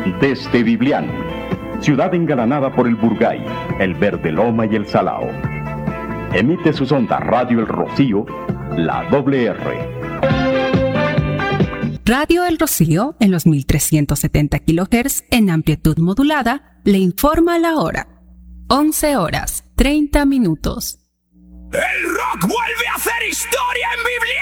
Desde Biblián, ciudad engalanada por el Burgay, el Verde Loma y el Salao. Emite sus ondas Radio El Rocío, la WR. Radio El Rocío, en los 1370 kHz en amplitud modulada, le informa la hora. 11:30 minutos. El rock vuelve a hacer historia en Biblia.